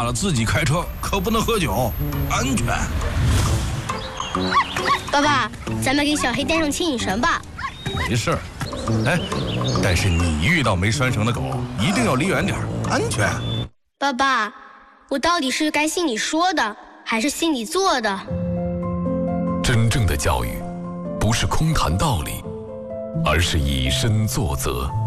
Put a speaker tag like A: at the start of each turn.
A: 了，自己开车可不能喝酒，安全。
B: 爸爸，咱们给小黑带上牵引绳吧。
A: 没事儿，哎，但是你遇到没拴绳的狗，一定要离远点，安全。
B: 爸爸，我到底是该信你说的，还是信你做的？
C: 真正的教育，不是空谈道理，而是以身作则。